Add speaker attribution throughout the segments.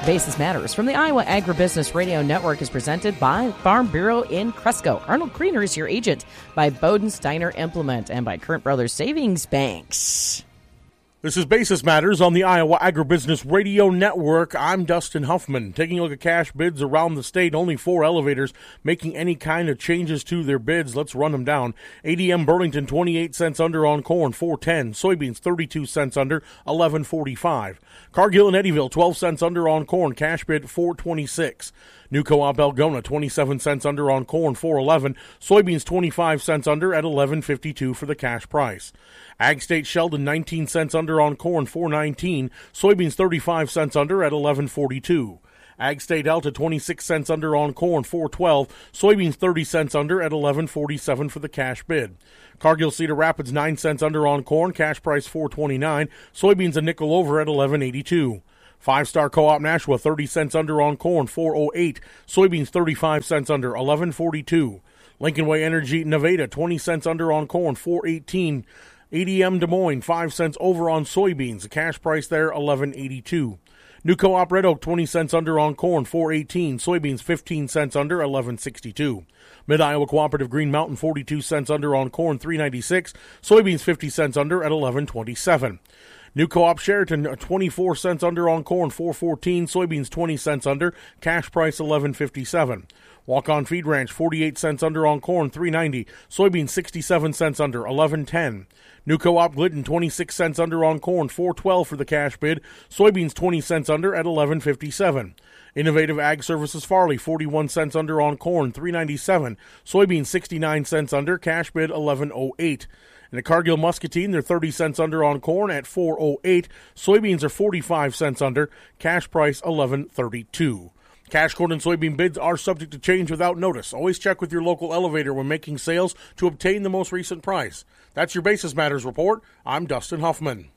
Speaker 1: Basis Matters from the Iowa Agribusiness Radio Network is presented by Farm Bureau in Cresco. Arnold Kriener is your agent, by Bodensteiner Implement, and by Current Brothers Savings Banks.
Speaker 2: This is Basis Matters on the Iowa Agribusiness Radio Network. I'm Dustin Huffman. Taking a look at cash bids around the state, only 4 elevators making any kind of changes to their bids. Let's run them down. ADM Burlington, 28 cents under on corn, $4.10. Soybeans, 32 cents under, $11.45. Cargill and Eddyville, 12 cents under on corn, cash bid, $4.26. New Co-op Algona, 27 cents under on corn, $4.11. Soybeans, 25 cents under at $11.52 for the cash price. Ag State Sheldon, 19 cents under on corn, $4.19. Soybeans, 35 cents under at $11.42. Ag State Delta, 26 cents under on corn, $4.12. Soybeans, 30 cents under at $11.47 for the cash bid. Cargill Cedar Rapids, 9 cents under on corn, cash price $4.29. Soybeans a nickel over at $11.82. Five-Star Co-op Nashua, 30 cents under on corn, $4.08. Soybeans, 35 cents under, $11.42. Lincoln Way Energy Nevada, 20 cents under on corn, $4.18. ADM Des Moines, 5 cents over on soybeans. The cash price there, $11.82. New Co-op Red Oak, 20 cents under on corn, $4.18. Soybeans, 15 cents under, $11.62. Mid-Iowa Cooperative Green Mountain, 42 cents under on corn, $3.96. Soybeans, 50 cents under at $11.27. New Co-op Sheraton, 24 cents under on corn, $4.14. Soybeans, 20 cents under. Cash price, $11.57. Walk-On Feed Ranch, 48 cents under on corn, $3.90. Soybeans, 67 cents under, $11.10. New Co-op Glidden, 26 cents under on corn, $4.12 for the cash bid. Soybeans, 20 cents under at $11.57. Innovative Ag Services Farley, 41 cents under on corn, $3.97. Soybeans, 69 cents under, cash bid $11.08. And the Cargill Muscatine, they're 30 cents under on corn at $4.08. Soybeans are 45 cents under, cash price $11.32. Cash corn and soybean bids are subject to change without notice. Always check with your local elevator when making sales to obtain the most recent price. That's your Basis Matters report. I'm Dustin Huffman.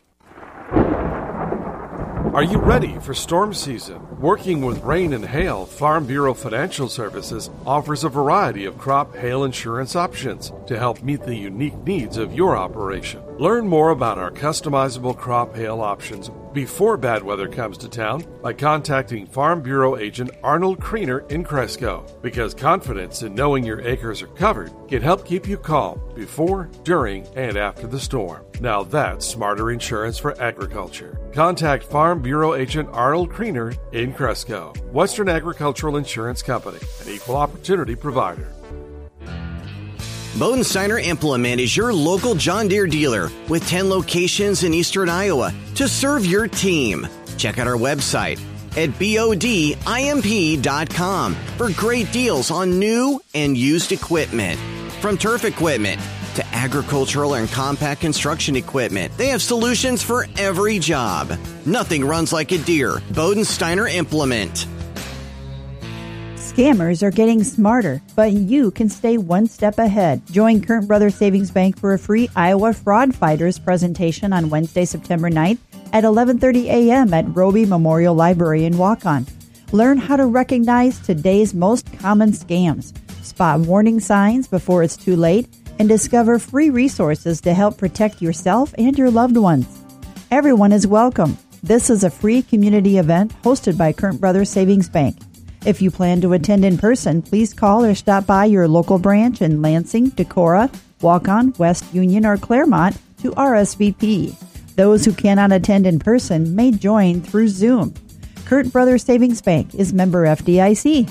Speaker 3: Are you ready for storm season? Working with rain and hail, Farm Bureau Financial Services offers a variety of crop hail insurance options to help meet the unique needs of your operation. Learn more about our customizable crop hail options before bad weather comes to town by contacting Farm Bureau agent Arnold Kriener in Cresco, because confidence in knowing your acres are covered can help keep you calm before, during, and after the storm. Now that's smarter insurance for agriculture. Contact Farm Bureau agent Arnold Kriener in Cresco. Western Agricultural Insurance Company, an equal opportunity provider.
Speaker 4: Bodensteiner Implement is your local John Deere dealer with 10 locations in eastern Iowa to serve your team. Check out our website at bodimp.com for great deals on new and used equipment. From turf equipment to agricultural and compact construction equipment, they have solutions for every job. Nothing runs like a Deere. Bodensteiner Implement.
Speaker 5: Scammers are getting smarter, but you can stay one step ahead. Join Current Brothers Savings Bank for a free Iowa Fraud Fighters presentation on Wednesday, September 9th at 11:30 a.m. at Roby Memorial Library in Waukon. Learn how to recognize today's most common scams, spot warning signs before it's too late, and discover free resources to help protect yourself and your loved ones. Everyone is welcome. This is a free community event hosted by Current Brothers Savings Bank. If you plan to attend in person, please call or stop by your local branch in Lansing, Decorah, Waukon, West Union, or Claremont to RSVP. Those who cannot attend in person may join through Zoom. Current Brothers Savings Bank is member FDIC.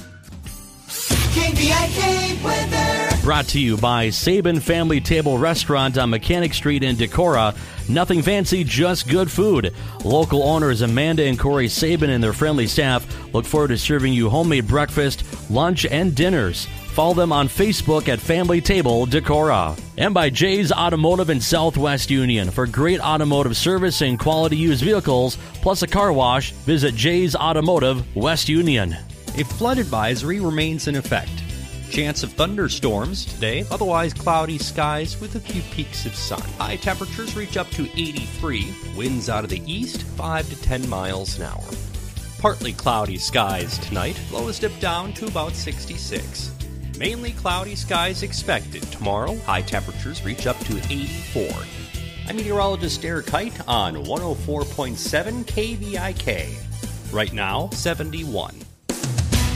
Speaker 6: KVIK weather.
Speaker 7: Brought to you by Sabin Family Table Restaurant on Mechanic Street in Decorah. Nothing fancy, just good food. Local owners Amanda and Corey Sabin and their friendly staff look forward to serving you homemade breakfast, lunch, and dinners. Follow them on Facebook at Family Table Decorah. And by Jay's Automotive in Southwest Union. For great automotive service and quality used vehicles, plus a car wash, visit Jay's Automotive, West Union.
Speaker 8: A flood advisory remains in effect. Chance of thunderstorms today, otherwise cloudy skies with a few peaks of sun. High temperatures reach up to 83, winds out of the east 5 to 10 miles an hour. Partly cloudy skies tonight, lows dip down to about 66. Mainly cloudy skies expected tomorrow, high temperatures reach up to 84. I'm meteorologist Eric Kite on 104.7 KVIK. Right now, 71.